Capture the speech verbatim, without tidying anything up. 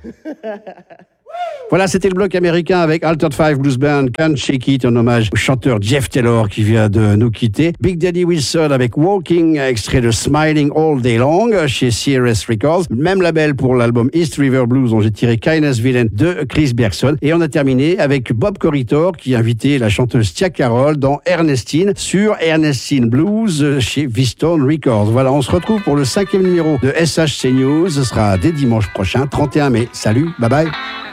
Voilà, c'était le bloc américain avec Altered Five Blues Band, Can't Shake It, en hommage au chanteur Jeff Taylor qui vient de nous quitter. Big Daddy Wilson avec Walking, extrait de Smiling All Day Long chez C R S Records. Même label pour l'album East River Blues dont j'ai tiré Kindness Villain de Chris Bergson. Et on a terminé avec Bob Corritore qui a invité la chanteuse Tia Carroll dans Ernestine sur Ernestine Blues chez V-Stone Records. Voilà, on se retrouve pour le cinquième numéro de S H C News. Ce sera dès dimanche prochain, trente et un mai. Salut, bye bye.